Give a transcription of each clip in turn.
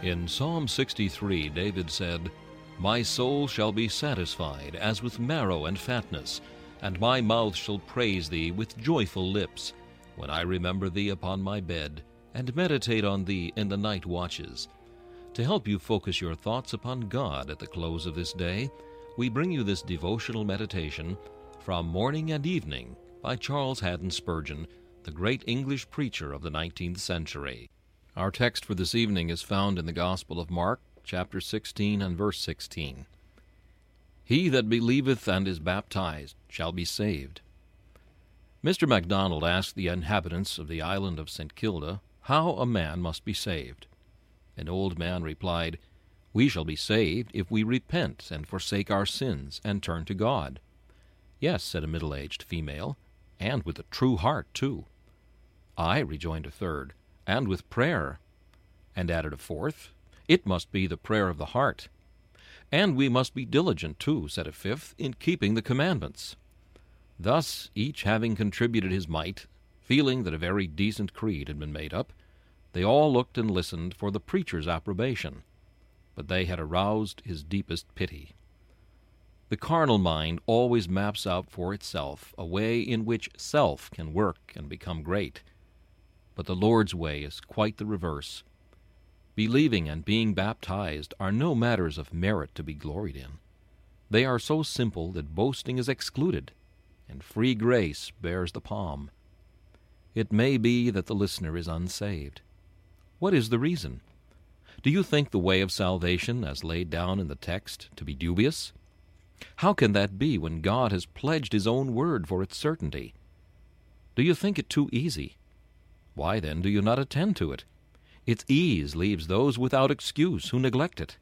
In Psalm 63, David said, "My soul shall be satisfied as with marrow and fatness, and my mouth shall praise thee with joyful lips, when I remember thee upon my bed, and meditate on thee in the night watches." To help you focus your thoughts upon God at the close of this day, we bring you this devotional meditation from Morning and Evening by Charles Haddon Spurgeon, the great English preacher of the 19th century. Our text for this evening is found in the Gospel of Mark, chapter 16 and verse 16. "He that believeth and is baptized shall be saved." Mr. MacDonald asked the inhabitants of the island of St. Kilda how a man must be saved. An old man replied, "We shall be saved if we repent and forsake our sins and turn to God." "Yes," said a middle-aged female, "and with a true heart, too." "Aye," rejoined a third, "and with prayer." And added a fourth, "It must be the prayer of the heart." "And we must be diligent, too," said a fifth, "in keeping the commandments." Thus, each having contributed his mite, feeling that a very decent creed had been made up, they all looked and listened for the preacher's approbation, but they had aroused his deepest pity. The carnal mind always maps out for itself a way in which self can work and become great, but the Lord's way is quite the reverse. Believing and being baptized are no matters of merit to be gloried in. They are so simple that boasting is excluded, and free grace bears the palm. It may be that the listener is unsaved. What is the reason? Do you think the way of salvation, as laid down in the text, to be dubious? How can that be when God has pledged His own word for its certainty? Do you think it too easy? Why then do you not attend to it? Its ease leaves those without excuse who neglect it.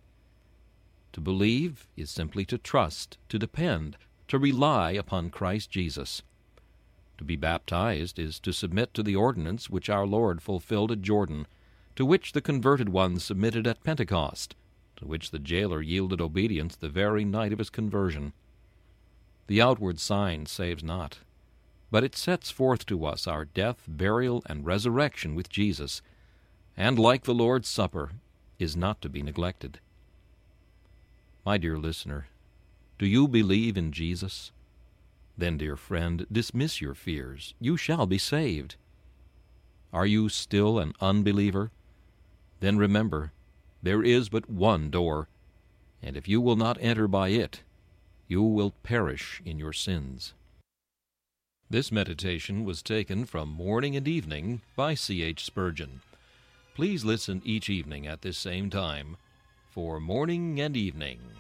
To believe is simply to trust, to depend, to rely upon Christ Jesus. To be baptized is to submit to the ordinance which our Lord fulfilled at Jordan, to which the converted ones submitted at Pentecost, to which the jailer yielded obedience the very night of his conversion. The outward sign saves not, but it sets forth to us our death, burial, and resurrection with Jesus, and, like the Lord's Supper, is not to be neglected. My dear listener, do you believe in Jesus? Then, dear friend, dismiss your fears. You shall be saved. Are you still an unbeliever? Then remember, there is but one door, and if you will not enter by it, you will perish in your sins. This meditation was taken from Morning and Evening by C.H. Spurgeon. Please listen each evening at this same time for Morning and Evening.